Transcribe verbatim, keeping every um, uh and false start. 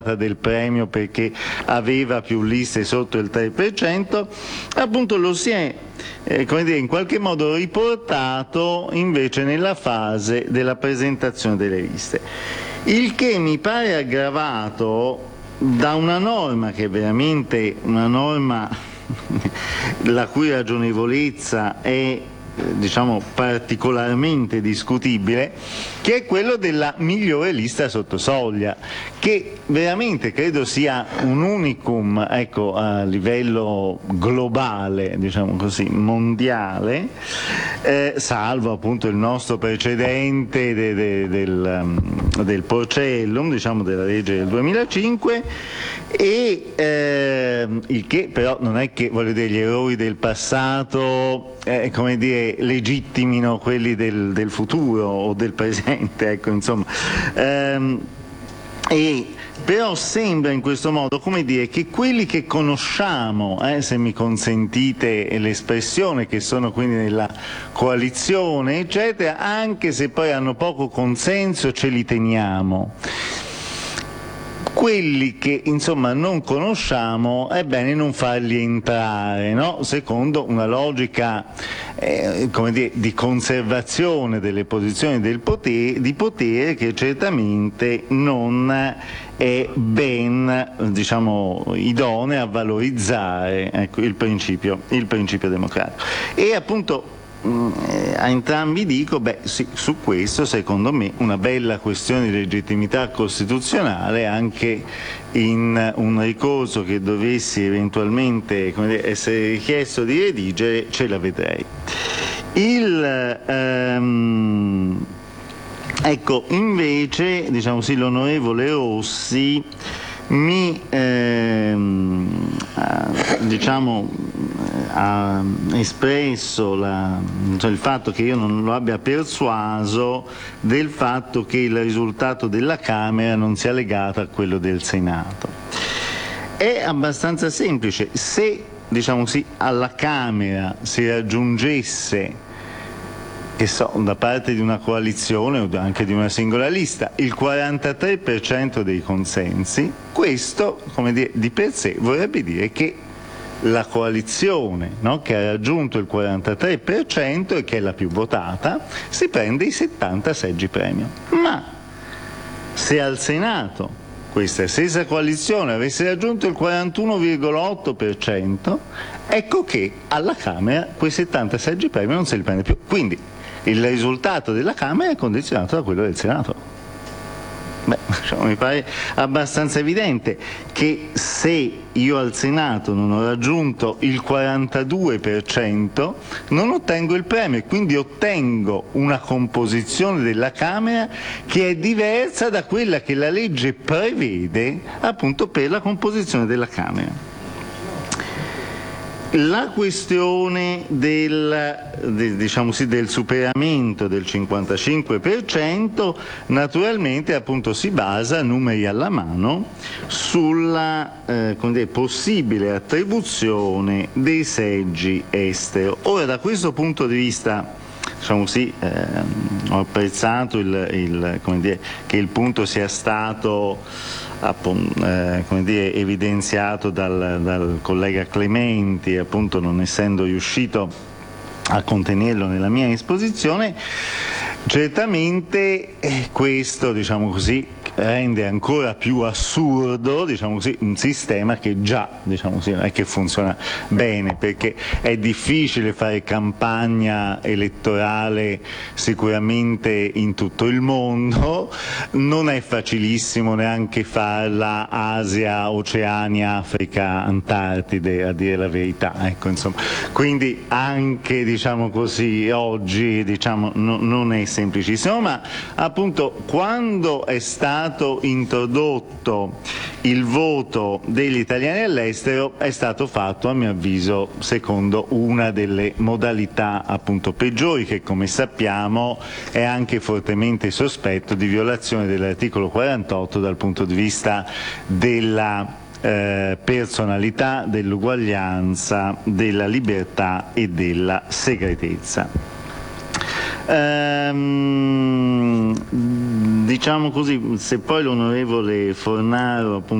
del premio perché aveva più liste sotto il tre per cento, appunto lo si è eh, come dire, in qualche modo riportato invece nella fase della presentazione delle liste, il che mi pare aggravato da una norma che è veramente una norma la cui ragionevolezza è diciamo particolarmente discutibile, che è quello della migliore lista sotto soglia, che veramente credo sia un unicum, ecco, a livello globale, diciamo così, mondiale, eh, salvo appunto il nostro precedente de, de, del, um, del Porcellum, diciamo della legge del duemilacinque, e eh, il che però non è che, voglio dire, gli errori del passato eh, come dire, legittimino quelli del, del futuro o del presente, ecco, insomma. Ehm, e però sembra in questo modo, come dire, che quelli che conosciamo, eh, se mi consentite l'espressione, che sono quindi nella coalizione, eccetera, anche se poi hanno poco consenso, ce li teniamo. Quelli che insomma non conosciamo è bene non farli entrare, no? Secondo una logica eh, come dire, di conservazione delle posizioni del potere, di potere che certamente non è ben, diciamo, idonea a valorizzare, ecco, il principio, il principio democratico. E appunto a entrambi dico, beh sì, su questo secondo me una bella questione di legittimità costituzionale, anche in un ricorso che dovessi eventualmente, come dire, essere richiesto di redigere, ce la vedrei. Il, ehm, ecco, invece, diciamo così, l'onorevole Rossi mi ehm, ha, diciamo, ha espresso la, cioè il fatto che io non lo abbia persuaso del fatto che il risultato della Camera non sia legato a quello del Senato. È abbastanza semplice: se, diciamo così, alla Camera si raggiungesse, che so, da parte di una coalizione o anche di una singola lista, il quarantatré per cento dei consensi, questo, come dire, di per sé vorrebbe dire che la coalizione, no, che ha raggiunto il quarantatré per cento e che è la più votata, si prende i settanta seggi premio. Ma se al Senato questa stessa coalizione avesse raggiunto il quarantuno virgola otto per cento, ecco che alla Camera quei settanta seggi premio non se li prende più. Quindi il risultato della Camera è condizionato da quello del Senato. Beh, diciamo, mi pare abbastanza evidente che se io al Senato non ho raggiunto il quarantadue per cento non ottengo il premio e quindi ottengo una composizione della Camera che è diversa da quella che la legge prevede appunto per la composizione della Camera. La questione del, de, diciamo sì, del superamento del cinquantacinque per cento naturalmente appunto si basa, numeri alla mano, sulla eh, come dire, possibile attribuzione dei seggi estero. Ora, da questo punto di vista, diciamo sì, eh, ho apprezzato il, il, come dire, che il punto sia stato appunto, eh, come dire, evidenziato dal, dal collega Clementi, appunto non essendo riuscito a contenerlo nella mia esposizione. Certamente eh, questo, diciamo così, rende ancora più assurdo, diciamo così, un sistema che già, diciamo così, non è che funziona bene, perché è difficile fare campagna elettorale sicuramente in tutto il mondo, non è facilissimo neanche farla Asia, Oceania, Africa, Antartide, a dire la verità, ecco, insomma. Quindi anche, diciamo così, oggi, diciamo, no, non è semplicissimo, ma appunto quando è stato introdotto il voto degli italiani all'estero è stato fatto, a mio avviso, secondo una delle modalità appunto peggiori, che come sappiamo è anche fortemente sospetto di violazione dell'articolo quarantotto dal punto di vista della eh, personalità, dell'uguaglianza, della libertà e della segretezza. Ehm, diciamo così, se poi l'onorevole Fornaro